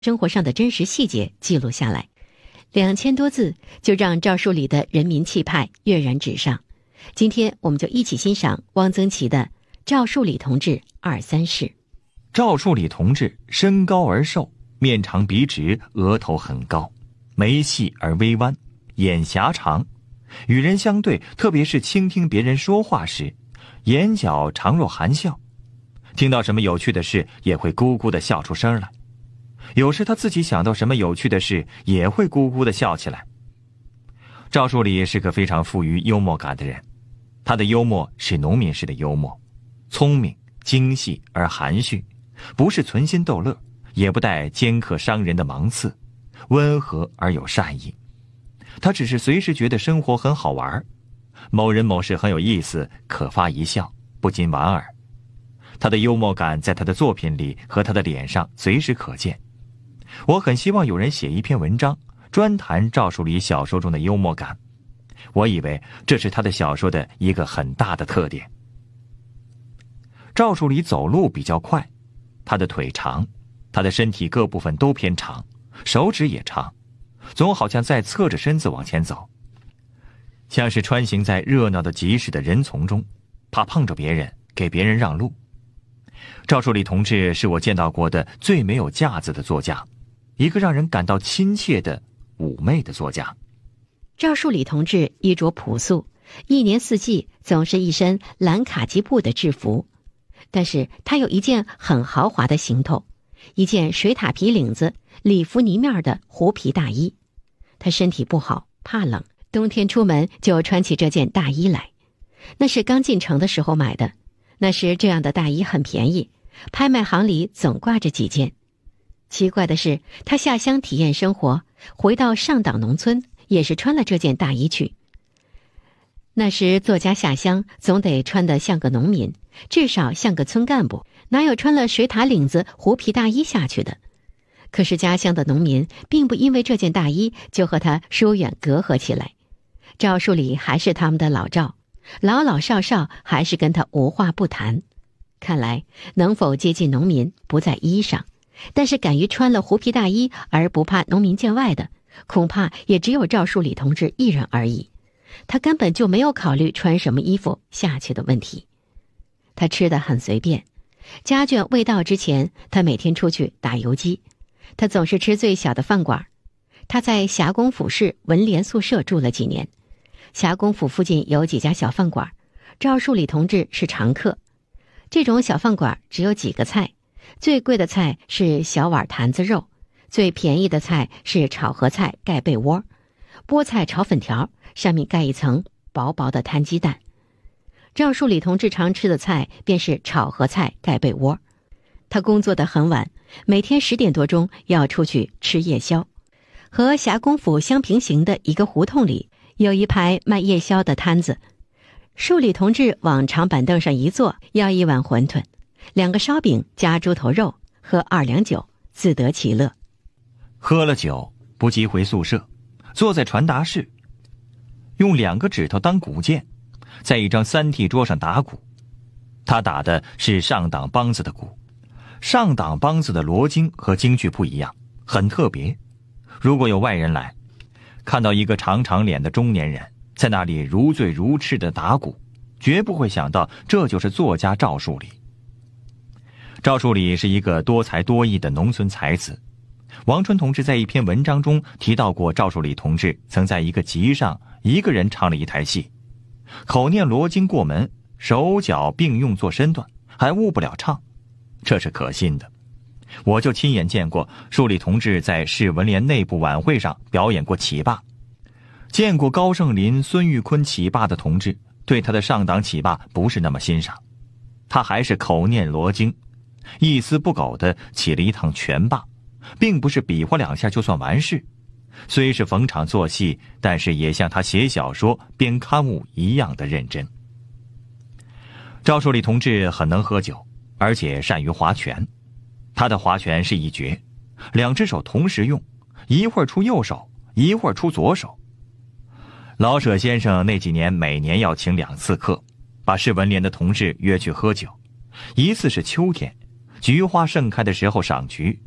生活上的真实细节记录下来，2000多字就让赵树理的人民气派跃然纸上。今天我们就一起欣赏汪曾祺的《赵树理同志二三事》。 赵树理同志身高而瘦，面长鼻直，额头很高，眉细而微弯，眼狭长，与人相对，特别是倾听别人说话时，眼角常若含笑，听到什么有趣的事也会咕咕地笑出声来。有时他自己想到什么有趣的事，也会咕咕地笑起来。赵树理是个非常富于幽默感的人，他的幽默是农民式的幽默，聪明、精细而含蓄，不是存心逗乐，也不带尖刻伤人的芒刺，温和而有善意。他只是随时觉得生活很好玩，某人某事很有意思，可发一笑，不禁莞尔。他的幽默感在他的作品里和他的脸上随时可见。我很希望有人写一篇文章，专谈赵树理小说中的幽默感。我以为这是他的小说的一个很大的特点。赵树理走路比较快，他的腿长，他的身体各部分都偏长，手指也长，总好像在侧着身子往前走，像是穿行在热闹的集市的人丛中，怕碰着别人，给别人让路。赵树理同志是我见到过的最没有架子的作家，一个让人感到亲切的妩媚的作家。 赵树理同志衣着朴素，一年四季总是一身蓝卡其布的制服，但是他有一件很豪华的行头，一件水獭皮领子里弗呢面的狐皮大衣。他身体不好，怕冷，冬天出门就穿起这件大衣来。那是刚进城的时候买的，那时这样的大衣很便宜，拍卖行里总挂着几件。奇怪的是，他下乡体验生活，回到上党农村也是穿了这件大衣去。那时作家下乡总得穿得像个农民，至少像个村干部，哪有穿了水獭领子狐皮大衣下去的？可是家乡的农民并不因为这件大衣就和他疏远隔阂起来。赵树理还是他们的老赵，老老少少还是跟他无话不谈。看来能否接近农民不在衣上，但是敢于穿了狐皮大衣而不怕农民见外的，恐怕也只有赵树理同志一人而已。他根本就没有考虑穿什么衣服下去的问题。他吃得很随便，家眷未到之前，他每天出去打游击。他总是吃最小的饭馆。他在霞公府市文联宿舍住了几年，霞公府附近有几家小饭馆，赵树理同志是常客。这种小饭馆只有几个菜，最贵的菜是小碗坛子肉，最便宜的菜是炒合菜盖被窝，菠菜炒粉条，上面盖一层薄薄的摊鸡蛋。赵树理同志常吃的菜便是炒合菜盖被窝。他工作得很晚，每天10点多钟要出去吃夜宵。和霞公府相平行的一个胡同里有一排卖夜宵的摊子，树理同志往长板凳上一坐，要一碗馄饨，2个烧饼加猪头肉，喝2两酒，自得其乐。 喝了酒不即回宿舍，坐在传达室，用2个指头当鼓键，在一张3T 桌上打鼓。他打的是上党梆子的鼓，上党梆子的罗经和京剧不一样，很特别。如果有外人来，看到一个长长脸的中年人在那里如醉如痴地打鼓，绝不会想到这就是作家赵树理。赵树理是一个多才多艺的农村才子。王春同志在一篇文章中提到过，赵树理同志曾在一个集上一个人唱了一台戏，口念罗经过门，手脚并用做身段，还误不了唱，这是可信的。我就亲眼见过树理同志在市文联内部晚会上表演过起罢，见过高盛林、孙玉坤起罢的同志，对他的上党起罢不是那么欣赏，他还是口念罗经，一丝不苟地起了一趟全罢，并不是比划2下就算完事。虽是逢场作戏，但是也像他写小说编刊物一样的认真。赵树理同志很能喝酒，而且善于划拳。他的划拳是一绝，2只手同时用，一会儿出右手，一会儿出左手。老舍先生那几年每年要请2次客，把市文联的同志约去喝酒。一次是秋天，菊花盛开的时候赏菊，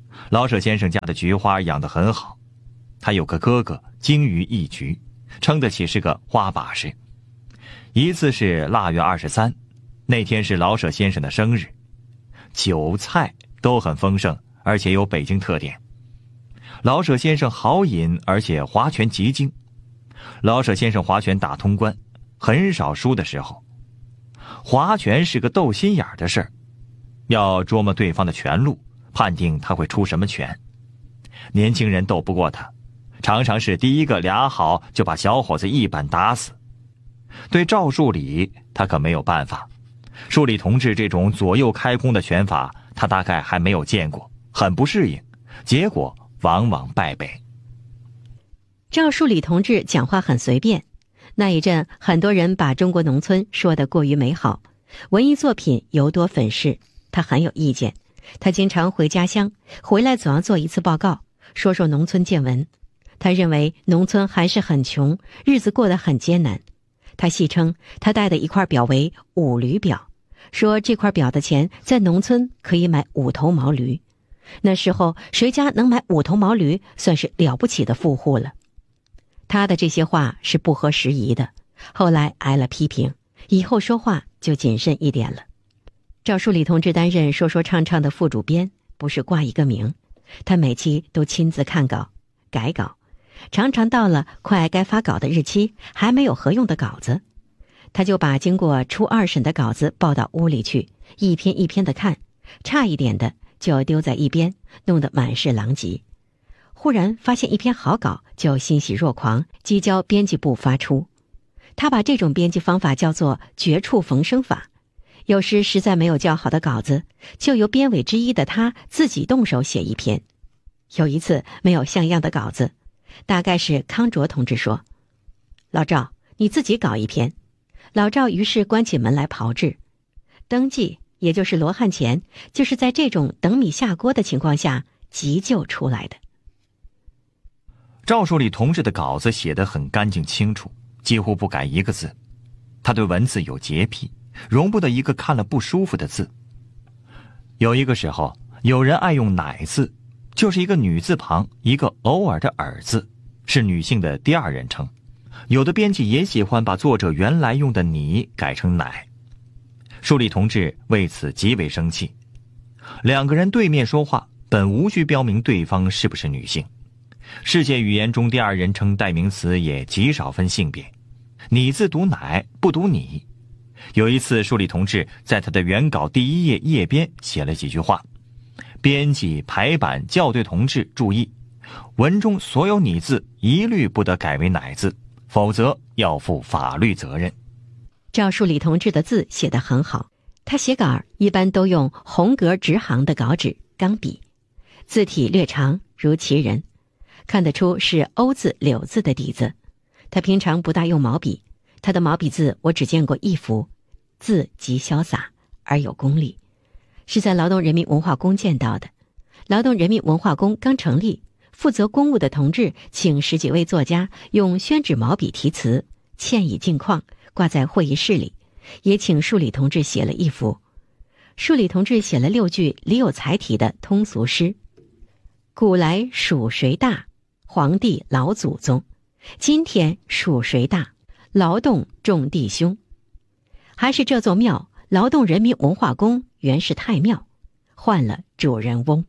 老舍先生家的菊花养得很好，他有个哥哥精于艺菊，称得起是个花把式。一次是腊月23，那天是老舍先生的生日，酒菜都很丰盛，而且有北京特点。老舍先生好饮，而且划拳极精。老舍先生划拳打通关，很少输的时候。划拳是个斗心眼的事儿，要琢磨对方的拳路，判定他会出什么拳。年轻人斗不过他，常常是第一个俩好就把小伙子一板打死。对赵树理，他可没有办法。树理同志这种左右开弓的拳法，他大概还没有见过，很不适应，结果往往败北。 赵树理同志讲话很随便，那一阵很多人把中国农村说得过于美好，文艺作品尤多粉饰，他很有意见。他经常回家乡，回来总要做一次报告，说说农村见闻。他认为农村还是很穷，日子过得很艰难。他戏称他戴的一块表为5驴表，说这块表的钱在农村可以买5头毛驴。那时候谁家能买5头毛驴，算是了不起的富户了。他的这些话是不合时宜的，后来挨了批评，以后说话就谨慎一点了。赵树理同志担任说说唱唱的副主编，不是挂一个名，他每期都亲自看稿改稿，常常到了快该发稿的日期，还没有合用的稿子，他就把经过初2审的稿子抱到屋里去，一篇一篇的看，差一点的就丢在一边，弄得满是狼藉。忽然发现一篇好稿，就欣喜若狂，即交编辑部发出。他把这种编辑方法叫做绝处逢生法。有时实在没有较好的稿子，就由编委之一的他自己动手写一篇。有一次没有像样的稿子，大概是康卓同志说：“老赵，你自己搞一篇。”老赵于是关起门来炮制。登记，也就是罗汉钱，就是在这种等米下锅的情况下急救出来的。 赵树理同志的稿子写得很干净清楚，几乎不改一个字。他对文字有洁癖，容不得一个看了不舒服的字。有一个时候，有人爱用乃字，就是一个女字旁一个偶尔的耳字，是女性的第2人称。有的编辑也喜欢把作者原来用的你改成乃。树理同志为此极为生气。2个人对面说话，本无需标明对方是不是女性。世界语言中第2人称代名词也极少分性别，你字读乃，不读你。有一次，树理同志在他的原稿第1页页边写了几句话：编辑、排版、校对同志注意，文中所有你字一律不得改为乃字，否则要负法律责任。 赵树理同志的字写得很好，他写稿一般都用红格直行的稿纸钢笔，字体略长如其人，看得出是欧字柳字的底子。他平常不大用毛笔，他的毛笔字我只见过1幅，字极潇洒而有功力，是在劳动人民文化宫见到的。劳动人民文化宫刚成立，负责公务的同志请10几位作家用宣纸毛笔题词，歉意近况，挂在会议室里，也请树理同志写了1幅。树理同志写了6句李有才题的通俗诗：古来属谁大，皇帝老祖宗，今天属谁大，劳动众弟兄。还是这座庙，劳动人民文化宫原是太庙，换了主人翁。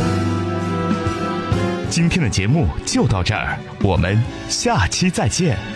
今天的节目就到这儿，我们下期再见。